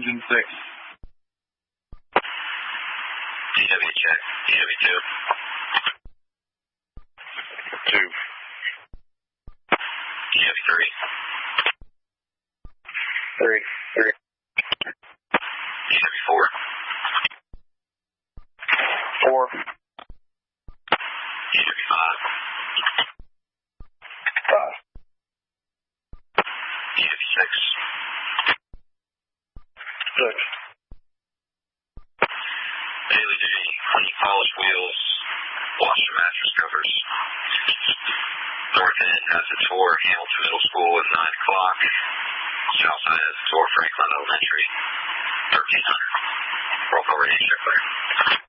engine 6. DW check. DW2. 2. DW3. 3. DW4. 4. DW5. 5. DW6. 6. Daily duty, clean polished wheels, wash the mattress covers. North End has a tour Hamilton Middle School at 9 o'clock. South Side has a tour Franklin Elementary, 1300. Roll call ready, check clear.